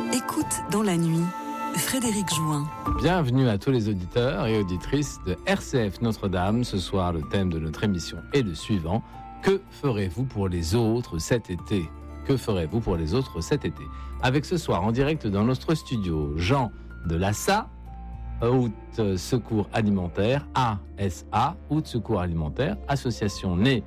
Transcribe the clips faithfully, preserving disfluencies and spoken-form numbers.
Écoute dans la nuit, Frédéric Join. Bienvenue à tous les auditeurs et auditrices de R C F Notre-Dame. Ce soir, le thème de notre émission est le suivant. Que ferez-vous pour les autres cet été ? Que ferez-vous pour les autres cet été ? Avec ce soir, en direct dans notre studio, Jean de l'A S A, Haute Secours Alimentaire, A S A, Haute Secours Alimentaire, association née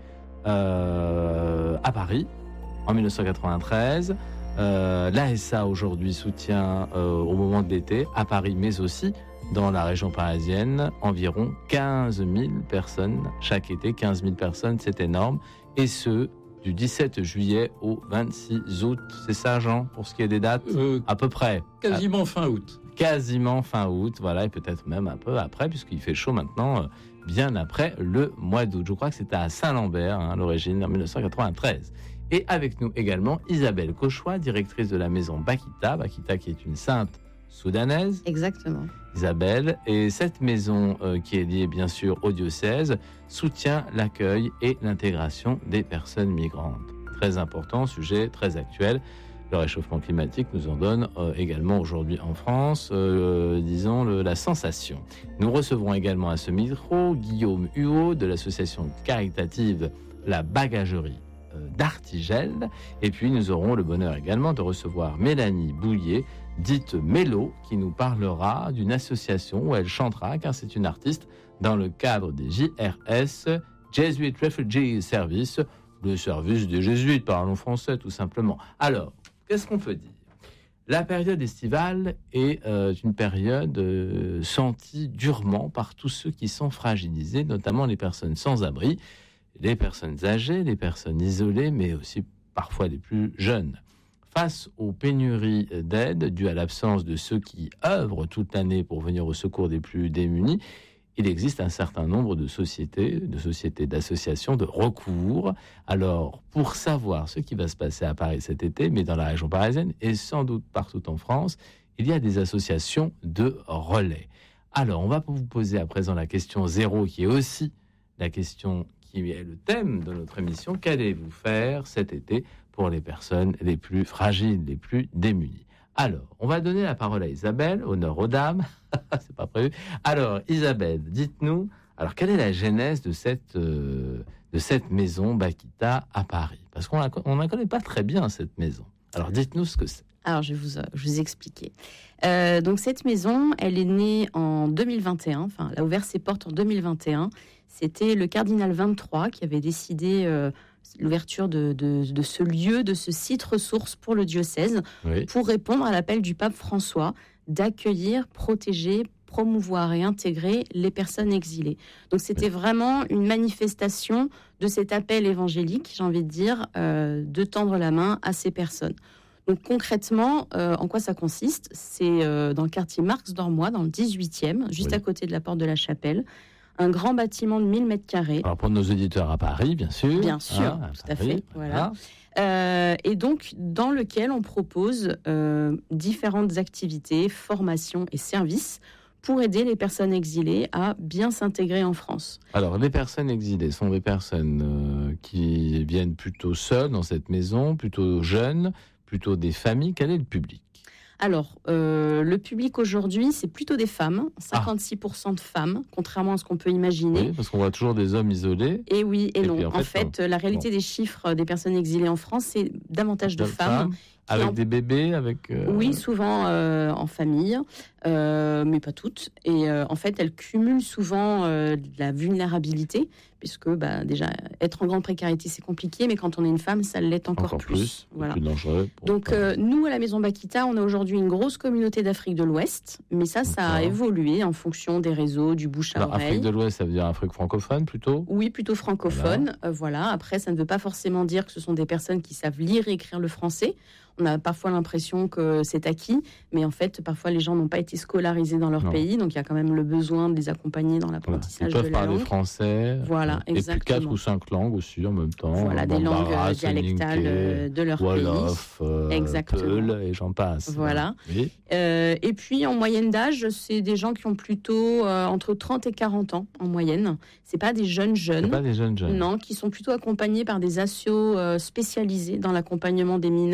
euh, à Paris en dix-neuf cent quatre-vingt-treize. Euh, L'A S A aujourd'hui soutient euh, au moment de l'été à Paris, mais aussi dans la région parisienne, environ quinze mille personnes chaque été. quinze mille personnes, c'est énorme. Et ce, du dix-sept juillet au vingt-six août. C'est ça, Jean, pour ce qui est des dates euh, à peu près. Quasiment fin août. Quasiment fin août, voilà, et peut-être même un peu après, puisqu'il fait chaud maintenant, euh, bien après le mois d'août. Je crois que c'était à Saint-Lambert, hein, à l'origine, en dix-neuf cent quatre-vingt-treize. Et avec nous également Isabelle Cauchois, directrice de la maison Bakita, Bakita qui est une sainte soudanaise. Exactement. Isabelle, et cette maison euh, qui est liée bien sûr au diocèse soutient l'accueil et l'intégration des personnes migrantes. Très important, sujet très actuel. Le réchauffement climatique nous en donne euh, également aujourd'hui en France, euh, disons, le, la sensation. Nous recevrons également à ce micro Guillaume Huot de l'association caritative La Bagagerie d'Artigel. Et puis nous aurons le bonheur également de recevoir Mélanie Bouillet, dite Mélo, qui nous parlera d'une association où elle chantera, car c'est une artiste, dans le cadre des J R S, Jesuit Refugee Service, le service des jésuites, parlons français tout simplement. Alors, qu'est-ce qu'on peut dire ? La période estivale est euh, une période euh, sentie durement par tous ceux qui sont fragilisés, notamment les personnes sans abri, les personnes âgées, les personnes isolées, mais aussi parfois les plus jeunes. Face aux pénuries d'aide dues à l'absence de ceux qui œuvrent toute l'année pour venir au secours des plus démunis, il existe un certain nombre de sociétés, de sociétés, d'associations, de recours. Alors, pour savoir ce qui va se passer à Paris cet été, mais dans la région parisienne et sans doute partout en France, il y a des associations de relais. Alors, on va vous poser à présent la question zéro, qui est aussi la question qui est le thème de notre émission. Qu'allez-vous faire cet été pour les personnes les plus fragiles, les plus démunies ? Alors, on va donner la parole à Isabelle, honneur aux dames. C'est pas prévu. Alors, Isabelle, dites-nous, alors quelle est la genèse de cette, euh, de cette maison Bakita à Paris ? Parce qu'on ne la connaît pas très bien, cette maison. Alors, dites-nous ce que c'est. Alors, je vais vous, euh, je vous expliquer. Euh, donc, cette maison, elle est née en deux mille vingt et un. Enfin, elle a ouvert ses portes en deux mille vingt et un. C'était le cardinal vingt-trois qui avait décidé euh, l'ouverture de, de, de ce lieu, de ce site ressource pour le diocèse, oui, pour répondre à l'appel du pape François d'accueillir, protéger, promouvoir et intégrer les personnes exilées. Donc, c'était oui, vraiment une manifestation de cet appel évangélique, j'ai envie de dire, euh, de tendre la main à ces personnes. Donc concrètement, euh, en quoi ça consiste ? C'est euh, dans le quartier Marx-Dormois, dans le dix-huitième, juste oui, à côté de la porte de la Chapelle, un grand bâtiment de mille mètres carrés. Alors pour nos auditeurs à Paris, bien sûr. Bien sûr, hein, à tout Paris, à fait. Voilà. voilà. Euh, et donc, dans lequel on propose euh, différentes activités, formations et services pour aider les personnes exilées à bien s'intégrer en France. Alors, les personnes exilées sont des personnes euh, qui viennent plutôt seules dans cette maison, plutôt jeunes, plutôt des familles. Quel est le public ? Alors, euh, le public aujourd'hui, c'est plutôt des femmes, cinquante-six pour cent de femmes, contrairement à ce qu'on peut imaginer. Oui, parce qu'on voit toujours des hommes isolés. Et oui, et, et non. Puis, en, en fait, fait non. la réalité bon. des chiffres des personnes exilées en France, c'est davantage de, de femmes. femmes avec en... des bébés, avec... Euh... Oui, souvent euh, en famille, euh, mais pas toutes. Et euh, en fait, elles cumulent souvent euh, de la vulnérabilité, puisque bah, déjà, être en grande précarité, c'est compliqué, mais quand on est une femme, ça l'est encore, encore plus. plus. Voilà. Plus dangereux. Donc, euh, nous, à la Maison Bakita, on a aujourd'hui une grosse communauté d'Afrique de l'Ouest, mais ça, ça a évolué en fonction des réseaux, du bouche à Alors, oreille. Afrique de l'Ouest, ça veut dire Afrique francophone, plutôt ? Oui, plutôt francophone. Voilà. Euh, voilà. Après, ça ne veut pas forcément dire que ce sont des personnes qui savent lire et écrire le français. On a parfois l'impression que c'est acquis, mais en fait, parfois, les gens n'ont pas été scolarisés dans leur non. pays, donc il y a quand même le besoin de les accompagner dans l'apprentissage voilà. de la langue. Ils peuvent parler français, voilà, et exactement. puis quatre ou cinq langues aussi en même temps. Voilà, des Bambara, langues dialectales Soninké, de leur Wolof, pays. Euh, exactement. Peul, et j'en passe. Voilà. Oui. Euh, et puis, en moyenne d'âge, c'est des gens qui ont plutôt euh, entre trente et quarante ans, en moyenne. C'est pas des jeunes jeunes. C'est pas des jeunes jeunes. Non, qui sont plutôt accompagnés par des assos euh, spécialisés dans l'accompagnement des mineurs non accompagnés.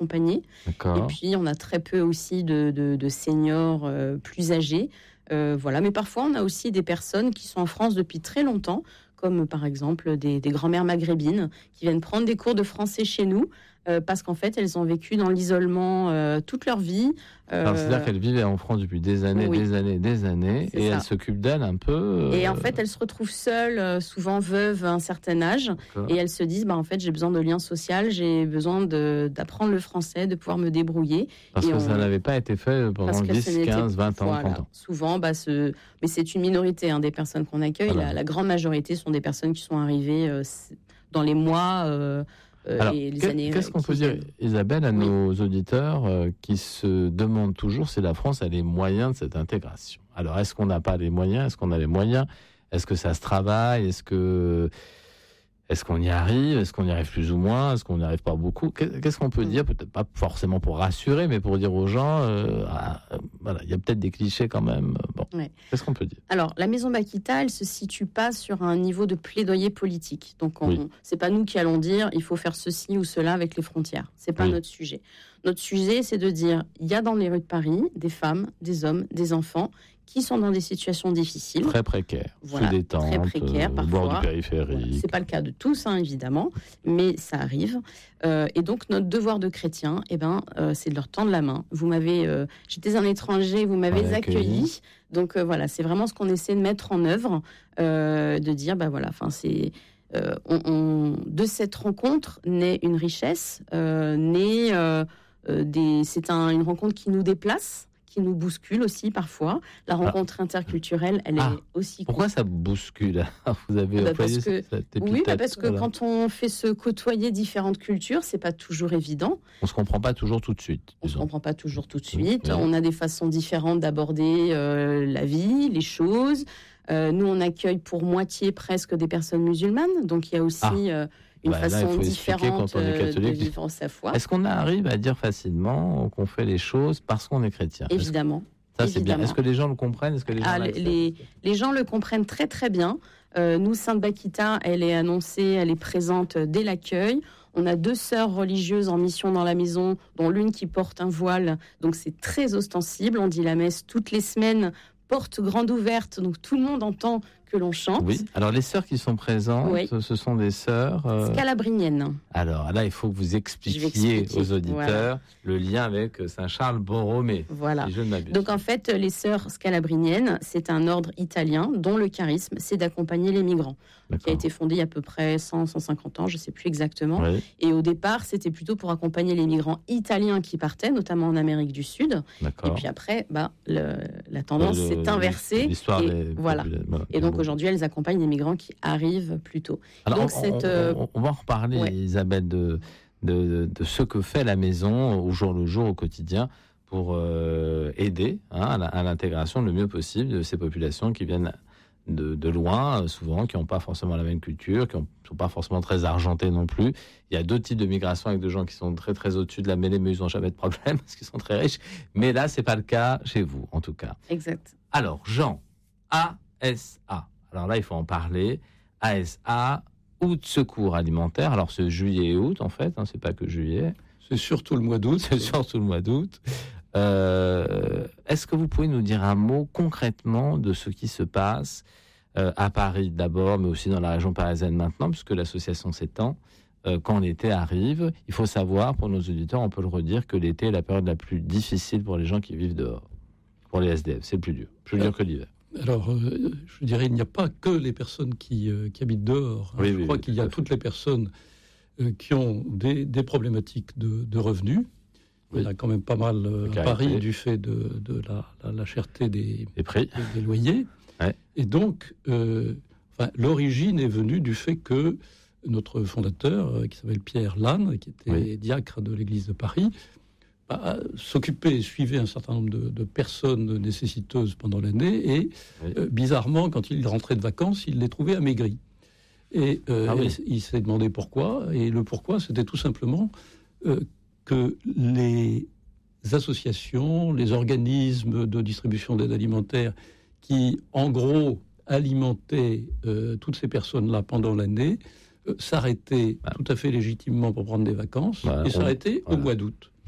accompagnés. D'accord. Et puis, on a très peu aussi de, de, de seniors euh, plus âgés. Euh, voilà. Mais parfois, on a aussi des personnes qui sont en France depuis très longtemps, comme par exemple des, des grand-mères maghrébines qui viennent prendre des cours de français chez nous. Euh, parce qu'en fait, elles ont vécu dans l'isolement euh, toute leur vie. Euh, Alors, c'est-à-dire qu'elles vivaient en France depuis des années, oui. des années, des années, C'est et ça. elles s'occupent d'elles un peu. Euh... Et en fait, elles se retrouvent seules, euh, souvent veuves à un certain âge, D'accord. et elles se disent, bah, en fait, j'ai besoin de lien social, j'ai besoin de, d'apprendre le français, de pouvoir me débrouiller. Parce et que on... ça n'avait pas été fait pendant Parce que dix, ce n'était- quinze, vingt ans, voilà. trente ans. Souvent, bah, ce... mais c'est une minorité hein, des personnes qu'on accueille. Voilà. La, la grande majorité sont des personnes qui sont arrivées euh, dans les mois... Euh, Euh, Alors, et les qu'est- années, qu'est-ce euh, qu'on qui peut dire, viennent. Isabelle, à Oui. nos auditeurs euh, qui se demandent toujours si la France a les moyens de cette intégration? Alors, est-ce qu'on n'a pas les moyens? Est-ce qu'on a les moyens? Est-ce que ça se travaille? Est-ce que est-ce qu'on y arrive? Est-ce qu'on y arrive plus ou moins? Est-ce qu'on n'y arrive pas beaucoup? Qu'est-ce qu'on peut Mm. dire? Peut-être pas forcément pour rassurer, mais pour dire aux gens, euh, ah, euh, voilà, il y a peut-être des clichés quand même. Bon, Ouais. qu'est-ce qu'on peut dire? Alors, la Maison Bakita, elle se situe pas sur un niveau de plaidoyer politique. Donc, on, Oui. c'est pas nous qui allons dire il faut faire ceci ou cela avec les frontières. C'est pas Oui. notre sujet. Notre sujet, c'est de dire il y a dans les rues de Paris des femmes, des hommes, des enfants qui sont dans des situations difficiles. Très précaire, Voilà, sous des tentes, très précaire, euh, au bord du parfois. périphérique. Voilà. C'est pas le cas de tous, hein, évidemment, mais ça arrive. Euh, et donc notre devoir de chrétien, eh ben, euh, c'est de leur tendre la main. Vous m'avez, euh, j'étais un étranger, vous m'avez Ouais, accueilli. accueilli. Donc euh, voilà, c'est vraiment ce qu'on essaie de mettre en œuvre, euh, de dire, bah voilà, enfin c'est. Euh, on, on- de cette rencontre naît une richesse, euh, naît euh, euh, des. C'est un, une rencontre qui nous déplace, qui nous bouscule aussi parfois. La rencontre interculturelle, elle Ah, est aussi. Pourquoi ça bouscule? Vous avez Bah, employé parce que- cette, cette Oui, épithète, bah parce que voilà. quand on fait se côtoyer différentes cultures, c'est pas toujours évident. On se comprend pas toujours tout de suite. On se disons. comprend pas toujours tout de suite. Oui. On a des façons différentes d'aborder euh, la vie, les choses. Euh, nous, on accueille pour moitié presque des personnes musulmanes, donc il y a aussi Ah. euh, une Bah, là, il façon faut expliquer différente quand on est euh, de catholique. vivre sa foi. Est-ce qu'on arrive à dire facilement qu'on fait les choses parce qu'on est chrétien? Est-ce que- Évidemment. Ça, c'est bien. évidemment. Est-ce que les gens le comprennent? Est-ce que les gens Ah, l'acceptent? les, les gens le comprennent très très bien. Euh, nous, Sainte Bakita, elle est annoncée, elle est présente dès l'accueil. On a deux sœurs religieuses en mission dans la maison, dont l'une qui porte un voile, donc c'est très ostensible. On dit la messe toutes les semaines, porte grande ouverte, donc tout le monde entend que l'on chante. Oui. Alors, les sœurs qui sont présentes, Oui. ce sont des sœurs. euh, Scalabrinienne. Alors là, il faut que vous Je vais expliquiez expliquer, aux auditeurs voilà. le lien avec Saint-Charles-Borromée. Voilà. Si je ne m'abuse. Donc en fait, les sœurs scalabriniennes, c'est un ordre italien dont le charisme, c'est d'accompagner les migrants, qui a D'accord. été fondé il y a à peu près cent à cent cinquante ans, je ne sais plus exactement. Oui, Et au départ, c'était plutôt pour accompagner les migrants italiens qui partaient, notamment en Amérique du Sud. Et d'accord. puis après, bah, le- la tendance Le- s'est inversée. L'histoire et des voilà. popula- voilà. Et donc aujourd'hui, elles accompagnent les migrants qui arrivent plus tôt. Alors, donc, on, cette, on- euh, on- on va en reparler, ouais. Isabelle, de, de, de ce que fait la maison au jour le jour, au quotidien, pour euh, aider hein, à la- à l'intégration le mieux possible de ces populations qui viennent de, de loin, euh, souvent, qui n'ont pas forcément la même culture, qui ne sont pas forcément très argentées non plus. Il y a d'autres types de migration avec des gens qui sont très très au-dessus de la mêlée, mais ils n'ont jamais de problème parce qu'ils sont très riches. Mais là, c'est pas le cas chez vous, en tout cas. Exact. Alors, Jean, A S A. Alors là, il faut en parler. A S A, août secours alimentaire. Alors, c'est juillet et août, en fait. Hein, c'est pas que juillet. C'est surtout le mois d'août. C'est surtout le mois d'août. Euh, est-ce que vous pouvez nous dire un mot concrètement de ce qui se passe euh, à Paris d'abord, mais aussi dans la région parisienne maintenant, puisque l'association s'étend. Euh, quand l'été arrive, il faut savoir, pour nos auditeurs, on peut le redire, que l'été est la période la plus difficile pour les gens qui vivent dehors. Pour les S D F, c'est le plus dur. Plus dur que l'hiver. Alors, euh, je dirais, il n'y a pas que les personnes qui, euh, qui habitent dehors. Oui, je oui, crois oui, qu'il y tout à a fait. toutes les personnes euh, qui ont des, des problématiques de, de revenus. Il y en a quand même pas mal euh, Précarité. à Paris du fait de, de la, la, la cherté des, Les prix. des, des loyers. Ouais. Et donc, euh, enfin, l'origine est venue du fait que notre fondateur, euh, qui s'appelle Pierre Lannes, qui était Oui. diacre de l'église de Paris, bah, s'occupait et suivait un certain nombre de, de personnes nécessiteuses pendant l'année. Et Oui. euh, bizarrement, quand il rentrait de vacances, il les trouvait amaigris. Et euh, Ah oui. il s'est demandé pourquoi. Et le pourquoi, c'était tout simplement euh, que les associations, les organismes de distribution d'aide alimentaire qui, en gros, alimentaient euh, toutes ces personnes-là pendant l'année, euh, s'arrêtaient Ah. tout à fait légitimement pour prendre des vacances Bah, et on- s'arrêtaient au voilà. mois d'août.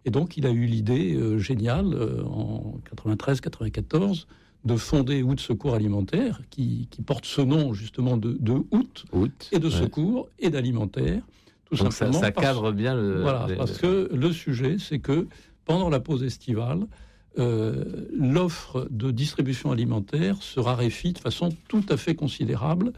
Et donc, il a eu l'idée euh, géniale, euh, en quatre-vingt-treize quatre-vingt-quatorze, de fonder Out Secours Alimentaire, qui, qui porte ce nom justement de, de Out, Out, et de ouais. secours, et d'alimentaire. Tout Donc simplement ça, ça parce, cadre bien le... Voilà, les, parce que le sujet, c'est que pendant la pause estivale, euh, l'offre de distribution alimentaire se raréfie de façon tout à fait considérable.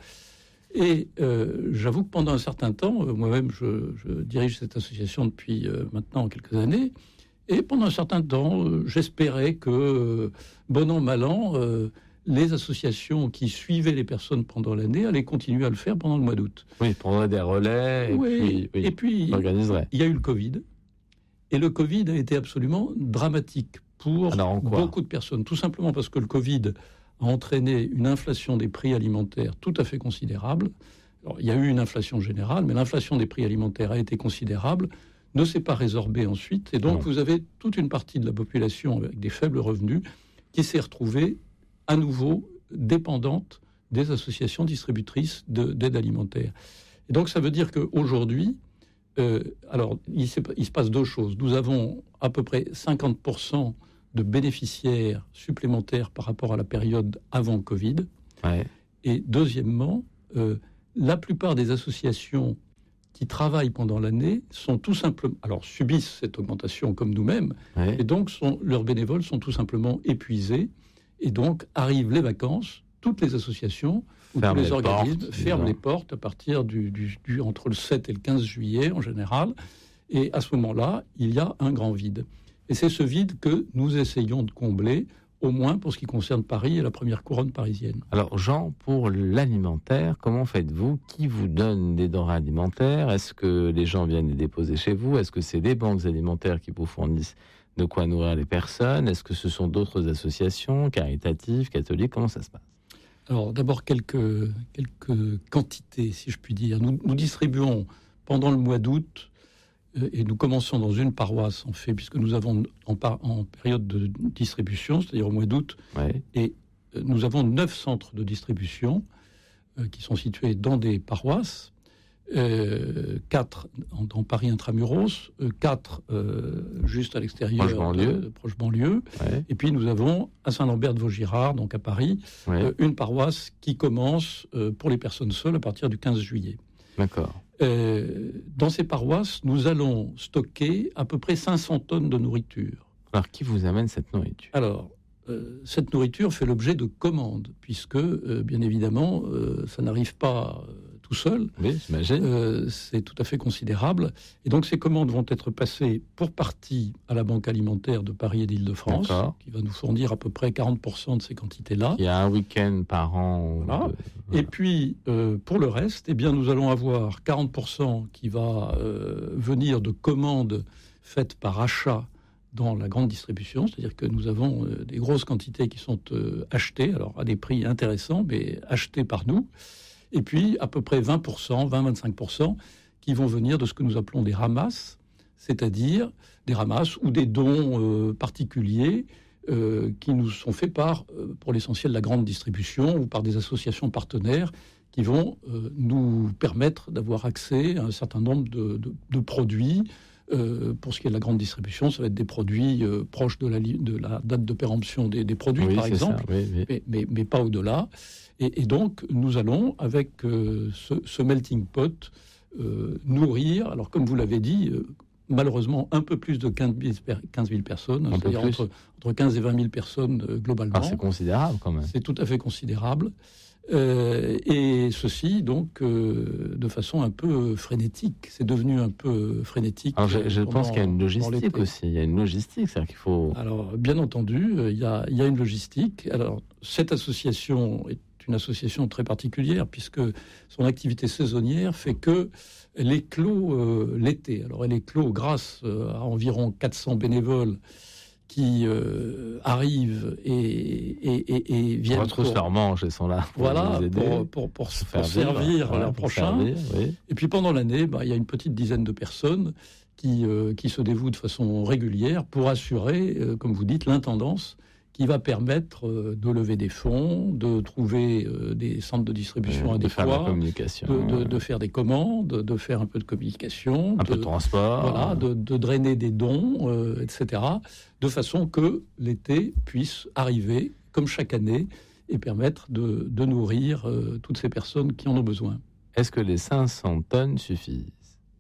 Et euh, j'avoue que pendant un certain temps, euh, moi-même, je, je dirige cette association depuis euh, maintenant quelques années, et pendant un certain temps, euh, j'espérais que, euh, bon an, mal an, euh, les associations qui suivaient les personnes pendant l'année allaient continuer à le faire pendant le mois d'août. Oui, prendrait des relais, et oui, puis, oui, et puis organiserait. il y a eu le Covid, et le Covid a été absolument dramatique pour beaucoup de personnes, tout simplement parce que le Covid a entraîné une inflation des prix alimentaires tout à fait considérable. Alors, il y a eu une inflation générale, mais l'inflation des prix alimentaires a été considérable, ne s'est pas résorbée ensuite, et donc non. Vous avez toute une partie de la population avec des faibles revenus qui s'est retrouvée à nouveau dépendante des associations distributrices de, d'aide alimentaire. Et donc ça veut dire qu'aujourd'hui, euh, alors il, il se passe deux choses. Nous avons à peu près cinquante pour cent de bénéficiaires supplémentaires par rapport à la période avant Covid. Ouais. Et deuxièmement, euh, la plupart des associations qui travaillent pendant l'année sont tout simplement, alors subissent cette augmentation comme nous-mêmes, ouais. et donc sont, leurs bénévoles sont tout simplement épuisés, et donc arrivent les vacances, toutes les associations ou tous les, les organismes portes, ferment disons. les portes à partir du, du, du entre le sept et le quinze juillet en général, et à ce moment-là, il y a un grand vide. Et c'est ce vide que nous essayons de combler, au moins pour ce qui concerne Paris et la première couronne parisienne. Alors Jean, pour l'alimentaire, comment faites-vous? Qui vous donne des denrées alimentaires? Est-ce que les gens viennent les déposer chez vous? Est-ce que c'est des banques alimentaires qui vous fournissent de quoi nourrir les personnes? Est-ce que ce sont d'autres associations, caritatives, catholiques? Comment ça se passe? Alors d'abord quelques, quelques quantités, si je puis dire. Nous, nous distribuons pendant le mois d'août, et nous commençons dans une paroisse, en fait, puisque nous avons en, par, en période de distribution, c'est-à-dire au mois d'août, ouais. et nous avons neuf centres de distribution euh, qui sont situés dans des paroisses, euh, quatre dans Paris intramuros, euh, quatre euh, juste à l'extérieur, proche banlieue, de, de, proche banlieue. Ouais. Et puis nous avons à Saint-Lambert-de-Vaugirard, donc à Paris, ouais. euh, une paroisse qui commence euh, pour les personnes seules à partir du quinze juillet. D'accord. Euh, dans ces paroisses, nous allons stocker à peu près cinq cents tonnes de nourriture. Alors, qui vous amène cette nourriture? Alors, euh, cette nourriture fait l'objet de commandes, puisque, euh, bien évidemment, euh, ça n'arrive pas euh, tout seul. Oui, j'imagine. Euh, c'est tout à fait considérable. Et donc, ces commandes vont être passées pour partie à la Banque alimentaire de Paris et d'Île-de-France, D'accord. qui va nous fournir à peu près quarante pour cent de ces quantités-là. Il y a un week-end par an. Voilà. De... Voilà. Et puis, euh, pour le reste, eh bien, nous allons avoir quarante pour cent qui va euh, venir de commandes faites par achat dans la grande distribution, c'est-à-dire que nous avons euh, des grosses quantités qui sont euh, achetées, alors à des prix intéressants, mais achetées par nous. Et puis, à peu près vingt pour cent, vingt à vingt-cinq pour cent qui vont venir de ce que nous appelons des ramasses, c'est-à-dire des ramasses ou des dons euh, particuliers Euh, qui nous sont faits par, euh, pour l'essentiel, la grande distribution ou par des associations partenaires qui vont euh, nous permettre d'avoir accès à un certain nombre de, de, de produits. Euh, pour ce qui est de la grande distribution, ça va être des produits euh, proches de la, de la date de péremption des, des produits, oui, par exemple, ça, oui, oui. Mais, mais, mais pas au-delà. Et, et donc, nous allons, avec euh, ce, ce melting pot, euh, nourrir, alors comme vous l'avez dit, euh, malheureusement, un peu plus de quinze mille personnes, un c'est-à-dire entre, entre quinze et vingt mille personnes euh, globalement. Ah, c'est considérable quand même. C'est tout à fait considérable. Euh, et ceci, donc, euh, de façon un peu frénétique. C'est devenu un peu frénétique. Alors, je, je pendant, pense qu'il y a une logistique aussi. Il y a une logistique, c'est-à-dire qu'il faut... Alors, bien entendu, il y a, il y a une logistique. Alors, cette association est une association très particulière, puisque son activité saisonnière fait que elle éclot euh, l'été. Alors, elle éclot grâce euh, à environ quatre cents bénévoles qui euh, arrivent et, et, et, et viennent... Votre pour... leur manche, ils sont là pour voilà, vous aider. Pour, pour, pour, pour, pour servir voilà, l'an prochain. Servir, oui. Et puis, pendant l'année, bah, il y a une petite dizaine de personnes qui, euh, qui se dévouent de façon régulière pour assurer, euh, comme vous dites, l'intendance qui va permettre euh, de lever des fonds, de trouver euh, des centres de distribution de adéquats, faire la communication, de, de, de faire des commandes, de faire un peu de communication, un de, peu de transport, voilà, de, de drainer des dons, euh, et cetera, de façon que l'été puisse arriver, comme chaque année, et permettre de, de nourrir euh, toutes ces personnes qui en ont besoin. Est-ce que les cinq cents tonnes suffisent ?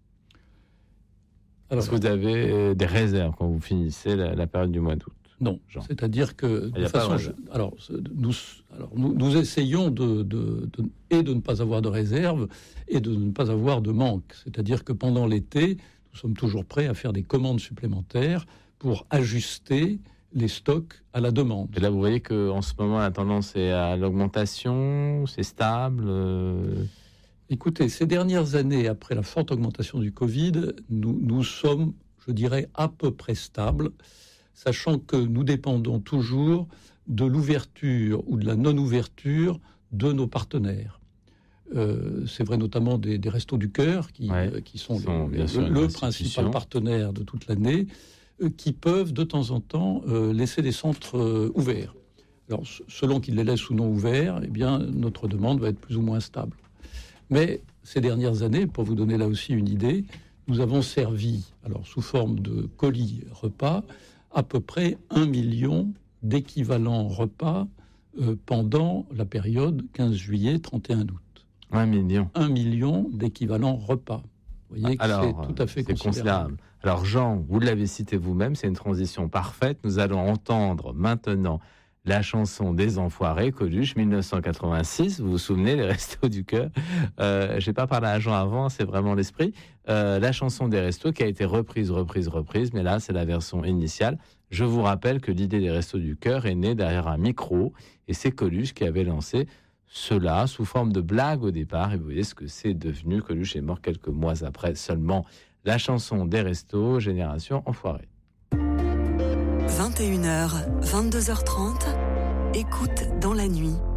Alors, Est-ce que vous avez des réserves quand vous finissez la, la période du mois d'août ? Non, Jean. C'est-à-dire que de façon, façon, alors, nous, alors nous, nous essayons de, de, de, et de ne pas avoir de réserve et de ne pas avoir de manque. C'est-à-dire que pendant l'été, nous sommes toujours prêts à faire des commandes supplémentaires pour ajuster les stocks à la demande. Et là, vous voyez qu'en ce moment, la tendance est à l'augmentation, c'est stable euh... Écoutez, ces dernières années, après la forte augmentation du Covid, nous, nous sommes, je dirais, à peu près stables, sachant que nous dépendons toujours de l'ouverture ou de la non-ouverture de nos partenaires. Euh, c'est vrai notamment des, des Restos du Cœur, qui, ouais, euh, qui sont, sont les, sûr, le, le principal partenaire de toute l'année, euh, qui peuvent de temps en temps euh, laisser des centres euh, ouverts. Alors, selon qu'ils les laissent ou non ouverts, eh bien, notre demande va être plus ou moins stable. Mais ces dernières années, pour vous donner là aussi une idée, nous avons servi, alors sous forme de colis repas, à peu près un million d'équivalents repas euh, pendant la période quinze juillet trente et un août. Un million. Un million d'équivalents repas. Vous voyez que Alors, c'est tout à fait c'est considérable. considérable. Alors Jean, vous l'avez cité vous-même, c'est une transition parfaite. Nous allons entendre maintenant la chanson des Enfoirés, Coluche, dix-neuf cent quatre-vingt-six. Vous vous souvenez, les Restos du Cœur. Euh, j'ai pas parlé à Jean avant, c'est vraiment l'esprit. Euh, la chanson des Restos qui a été reprise, reprise, reprise, mais là, c'est la version initiale. Je vous rappelle que l'idée des Restos du Cœur est née derrière un micro, et c'est Coluche qui avait lancé cela sous forme de blague au départ. Et vous voyez ce que c'est devenu. Coluche est mort quelques mois après seulement. La chanson des Restos, Génération Enfoirée. vingt et une heures, vingt-deux heures trente, écoute dans la nuit.